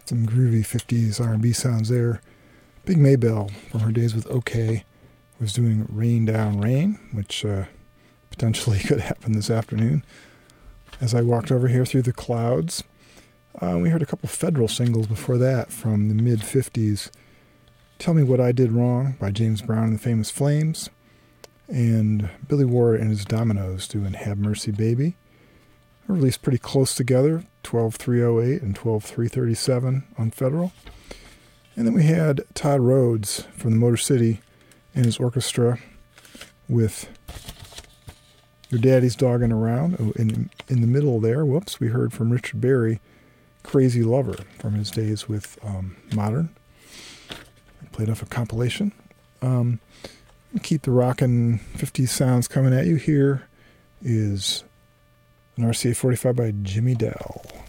Some groovy 50s R&B sounds there. Big Maybelle from her days with OK was doing Rain Down Rain, which potentially could happen this afternoon. As I walked over here through the clouds, we heard a couple Federal singles before that from the mid-50s. Tell Me What I Did Wrong by James Brown and the Famous Flames, and Billy Ward and his Dominoes doing Have Mercy Baby. They're released pretty close together, 12/3/08 and 12/3/37 on Federal. And then we had Todd Rhodes from the Motor City and his orchestra with Your Daddy's Doggin' Around. Oh, in the middle there, we heard from Richard Berry, Crazy Lover, from his days with Modern. I played off a compilation. Keep the rockin' 50s sounds coming at you. Here is an RCA 45 by Jimmy Dell.